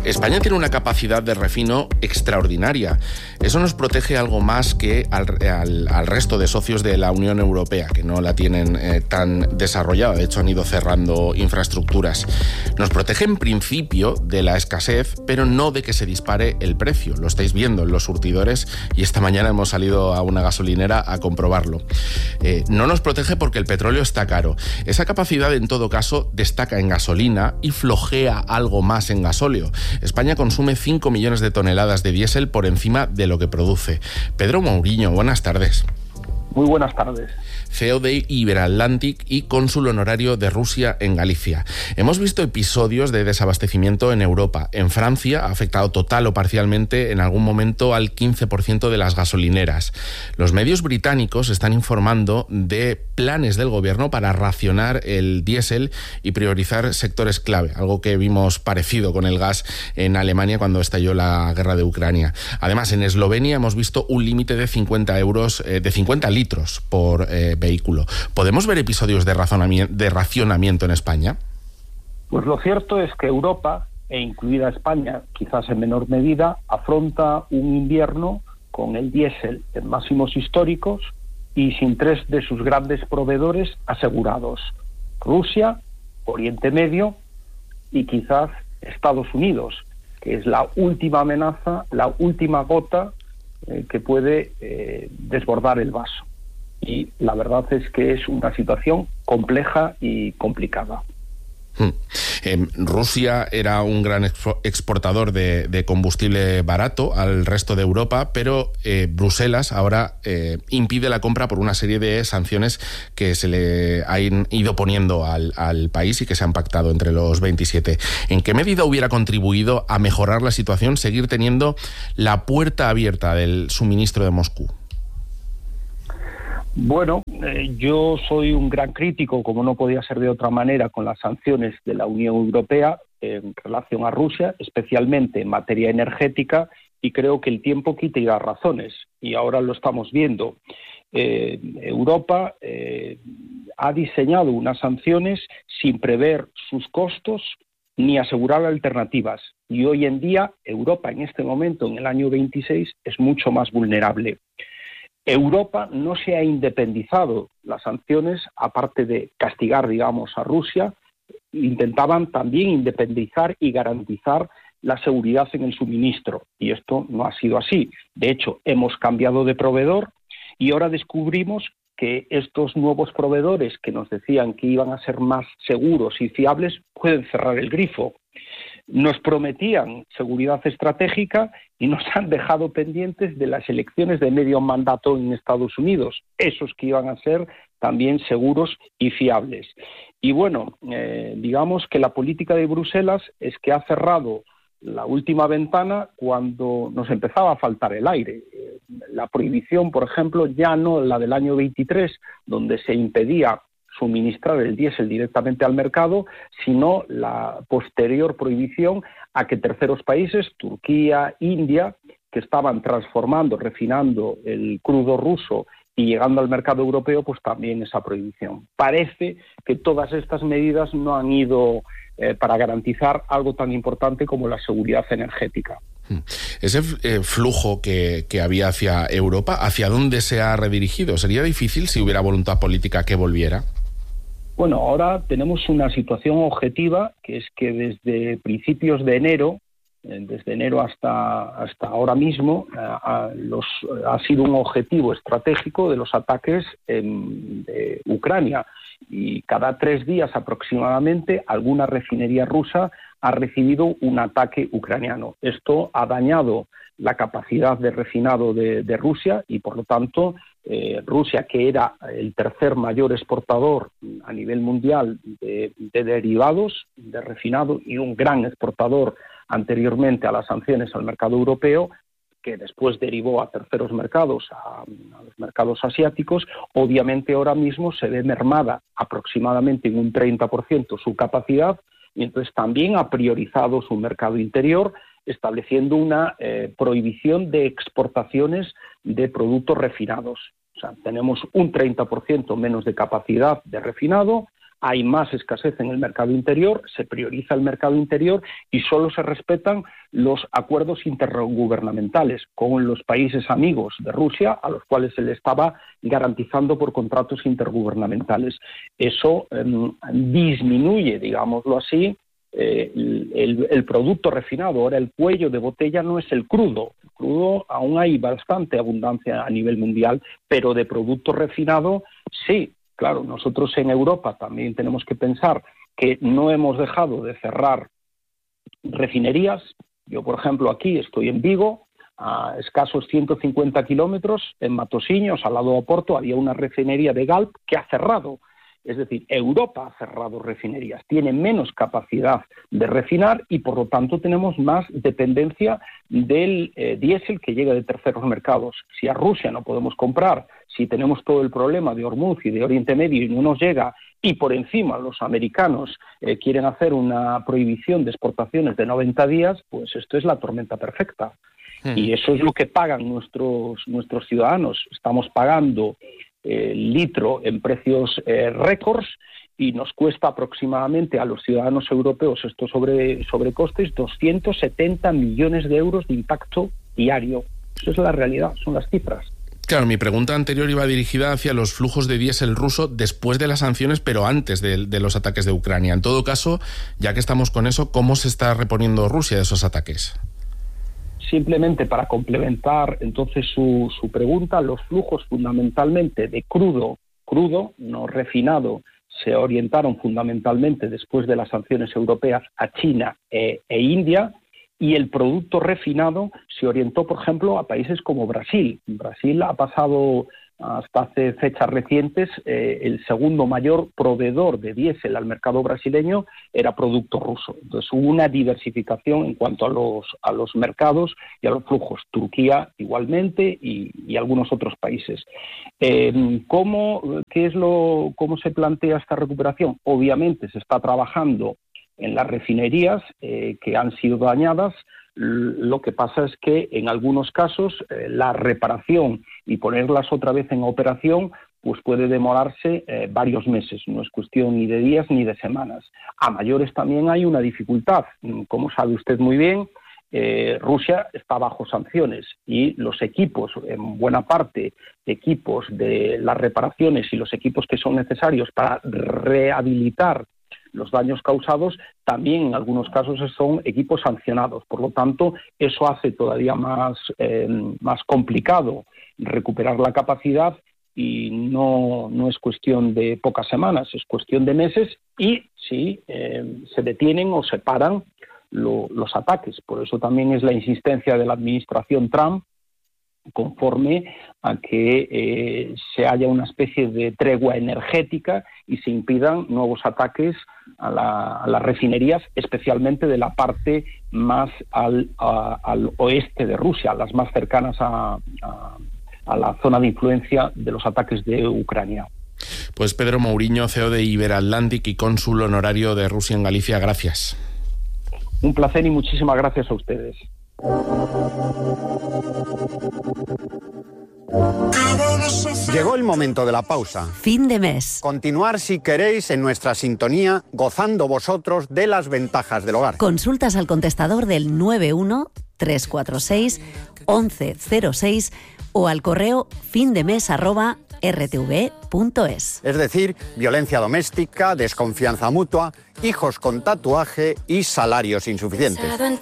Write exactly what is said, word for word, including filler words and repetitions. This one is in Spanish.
España tiene una capacidad de refino extraordinaria. Eso nos protege algo más que al, al, al resto de socios de la Unión Europea, que no la tienen eh, tan desarrollada. De hecho, han ido cerrando infraestructuras. Nos protege en principio de la escasez, pero no de que se dispare el precio. Lo estáis viendo en los surtidores y esta mañana hemos salido a una gasolinera a comprobarlo. Eh, no nos protege porque el petróleo está caro. Esa capacidad, en todo caso, destaca en gasolina y flojea algo más en gasóleo. España consume cinco millones de toneladas de diésel por encima de lo que produce. Pedro Mouriño, buenas tardes. Muy buenas tardes. C E O de Iberatlantic y cónsul honorario de Rusia en Galicia. Hemos visto episodios de desabastecimiento en Europa. En Francia ha afectado total o parcialmente en algún momento al quince por ciento de las gasolineras. Los medios británicos están informando de planes del gobierno para racionar el diésel y priorizar sectores clave, algo que vimos parecido con el gas en Alemania cuando estalló la guerra de Ucrania. Además, en Eslovenia hemos visto un límite de cincuenta euros, eh, de cincuenta litros por eh, vehículo. ¿Podemos ver episodios de, razonamiento, de racionamiento en España? Pues lo cierto es que Europa, e incluida España, quizás en menor medida, afronta un invierno con el diésel en máximos históricos y sin tres de sus grandes proveedores asegurados: Rusia, Oriente Medio y quizás Estados Unidos, que es la última amenaza, la última gota eh, que puede eh, desbordar el vaso. Y la verdad es que es una situación compleja y complicada. Hmm. Eh, Rusia era un gran exportador de, de combustible barato al resto de Europa, pero eh, Bruselas ahora eh, impide la compra por una serie de sanciones que se le han ido poniendo al, al país y que se han pactado entre los veintisiete. ¿En qué medida hubiera contribuido a mejorar la situación seguir teniendo la puerta abierta del suministro de Moscú? Bueno, eh, yo soy un gran crítico, como no podía ser de otra manera, con las sanciones de la Unión Europea en relación a Rusia, especialmente en materia energética, y creo que el tiempo quita y da razones, y ahora lo estamos viendo. Eh, Europa eh, ha diseñado unas sanciones sin prever sus costos ni asegurar alternativas, y hoy en día Europa, en este momento, en el año veintiséis, es mucho más vulnerable. Europa no se ha independizado. Las sanciones, aparte de castigar, digamos, a Rusia, intentaban también independizar y garantizar la seguridad en el suministro. Y esto no ha sido así. De hecho, hemos cambiado de proveedor y ahora descubrimos que estos nuevos proveedores que nos decían que iban a ser más seguros y fiables pueden cerrar el grifo. Nos prometían seguridad estratégica y nos han dejado pendientes de las elecciones de medio mandato en Estados Unidos, esos que iban a ser también seguros y fiables. Y bueno, eh, digamos que la política de Bruselas es que ha cerrado la última ventana cuando nos empezaba a faltar el aire. Eh, la prohibición, por ejemplo, ya no la del año veintitrés, donde se impedía suministrar el diésel directamente al mercado, sino la posterior prohibición a que terceros países, Turquía, India, que estaban transformando, refinando el crudo ruso y llegando al mercado europeo, pues también esa prohibición. Parece que todas estas medidas no han ido eh, para garantizar algo tan importante como la seguridad energética. Ese eh, flujo que, que había hacia Europa, ¿hacia dónde se ha redirigido? ¿Sería difícil si hubiera voluntad política que volviera? Bueno, ahora tenemos una situación objetiva, que es que desde principios de enero, desde enero hasta, hasta ahora mismo, a, a los, ha sido un objetivo estratégico de los ataques en de Ucrania. Y cada tres días aproximadamente alguna refinería rusa ha recibido un ataque ucraniano. Esto ha dañado la capacidad de refinado de, de Rusia y, por lo tanto, eh, Rusia, que era el tercer mayor exportador a nivel mundial de, de derivados de refinado y un gran exportador anteriormente a las sanciones al mercado europeo, que después derivó a terceros mercados, a, a los mercados asiáticos, obviamente ahora mismo se ve mermada aproximadamente en un treinta por ciento su capacidad, y entonces también ha priorizado su mercado interior, estableciendo una eh, prohibición de exportaciones de productos refinados. O sea, tenemos un treinta por ciento menos de capacidad de refinado, hay más escasez en el mercado interior, se prioriza el mercado interior y solo se respetan los acuerdos intergubernamentales con los países amigos de Rusia, a los cuales se le estaba garantizando por contratos intergubernamentales. Eso eh, disminuye, digámoslo así, eh, el, el producto refinado. Ahora, el cuello de botella no es el crudo. El crudo aún hay bastante abundancia a nivel mundial, pero de producto refinado sí. Claro, nosotros en Europa también tenemos que pensar que no hemos dejado de cerrar refinerías. Yo, por ejemplo, aquí estoy en Vigo, a escasos ciento cincuenta kilómetros, en Matosiños, al lado de Oporto, había una refinería de Galp que ha cerrado. Es decir, Europa ha cerrado refinerías, tiene menos capacidad de refinar y, por lo tanto, tenemos más dependencia del eh, diésel que llega de terceros mercados. Si a Rusia no podemos comprar, si tenemos todo el problema de Hormuz y de Oriente Medio y no nos llega, y por encima los americanos eh, quieren hacer una prohibición de exportaciones de noventa días, pues esto es la tormenta perfecta. Hmm. Y eso es lo que pagan nuestros, nuestros ciudadanos. Estamos pagando el litro en precios eh, récords y nos cuesta aproximadamente a los ciudadanos europeos estos sobre, sobrecostes doscientos setenta millones de euros de impacto diario. Eso es la realidad, son las cifras. Claro, mi pregunta anterior iba dirigida hacia los flujos de diésel ruso después de las sanciones, pero antes de, de los ataques de Ucrania. En todo caso, ya que estamos con eso, ¿cómo se está reponiendo Rusia de esos ataques? Simplemente para complementar entonces su, su pregunta, los flujos fundamentalmente de crudo, crudo, no refinado, se orientaron fundamentalmente después de las sanciones europeas a China e, e India, y el producto refinado se orientó, por ejemplo, a países como Brasil. Brasil ha pasado hasta hace fechas recientes, eh, el segundo mayor proveedor de diésel al mercado brasileño era producto ruso. Entonces hubo una diversificación en cuanto a los, a los mercados y a los flujos. Turquía igualmente y, y algunos otros países. Eh, ¿cómo, qué es lo, ¿Cómo se plantea esta recuperación? Obviamente se está trabajando en las refinerías eh, que han sido dañadas. Lo que pasa es que en algunos casos eh, la reparación y ponerlas otra vez en operación pues puede demorarse eh, varios meses, no es cuestión ni de días ni de semanas. A mayores también hay una dificultad. Como sabe usted muy bien, eh, Rusia está bajo sanciones y los equipos, en buena parte equipos de las reparaciones y los equipos que son necesarios para rehabilitar los daños causados, también en algunos casos son equipos sancionados. Por lo tanto, eso hace todavía más, eh, más complicado recuperar la capacidad y no, no es cuestión de pocas semanas, es cuestión de meses y sí, eh, se detienen o se paran lo, los ataques. Por eso también es la insistencia de la administración Trump conforme a que eh, se haya una especie de tregua energética y se impidan nuevos ataques a, la, a las refinerías, especialmente de la parte más al, a, al oeste de Rusia, las más cercanas a, a, a la zona de influencia de los ataques de Ucrania. Pues Pedro Mouriño, C E O de Iberatlantic y cónsul honorario de Rusia en Galicia, gracias. Un placer y muchísimas gracias a ustedes. Llegó el momento de la pausa. Fin de mes. Continuar, si queréis, en nuestra sintonía, gozando vosotros de las ventajas del hogar. Consultas al contestador del nueve uno tres cuatro seis once cero seis o al correo findemes arroba r t v punto es. Es decir, violencia doméstica, desconfianza mutua, hijos con tatuaje y salarios insuficientes.